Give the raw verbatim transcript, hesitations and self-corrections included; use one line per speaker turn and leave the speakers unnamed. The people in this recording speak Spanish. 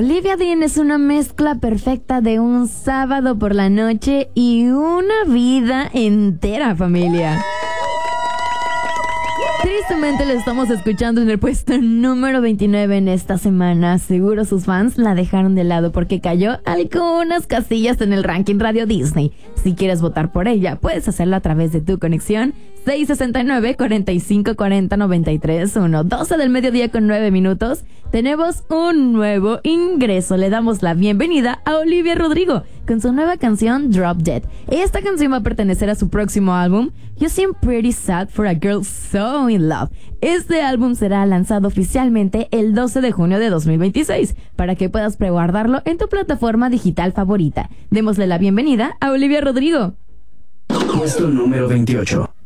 Olivia Dean es una mezcla perfecta de un sábado por la noche y una vida entera, familia. Tristemente lo estamos escuchando en el puesto número veintinueve en esta semana. Seguro sus fans la dejaron de lado porque cayó algunas casillas en el ranking Radio Disney. Si quieres votar por ella, puedes hacerlo a través de tu conexión seis sesenta y nueve, cuarenta y cinco cuarenta, noventa y tres uno. doce del mediodía con nueve minutos. Tenemos un nuevo ingreso. Le damos la bienvenida a Olivia Rodrigo con su nueva canción Drop Dead. Esta canción va a pertenecer a su próximo álbum You Seem Pretty Sad for a Girl So In Love. Este álbum será lanzado oficialmente el doce de junio de dos mil veintiséis para que puedas preguardarlo en tu plataforma digital favorita. Démosle la bienvenida a Olivia Rodrigo.
Puesto número veintiocho.